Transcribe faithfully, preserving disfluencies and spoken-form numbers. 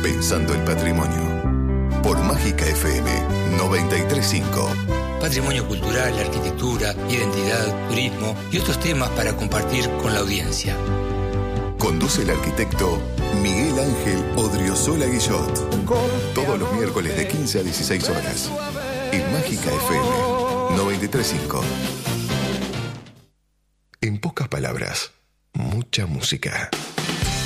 Pensando el patrimonio. Por Mágica F M noventa y tres punto cinco. Patrimonio cultural, arquitectura, identidad, turismo y otros temas para compartir con la audiencia. Conduce el arquitecto Miguel Ángel Odriozola Guillot. Todos los miércoles de quince a dieciséis horas. En Mágica F M noventa y tres punto cinco. En pocas palabras, mucha música.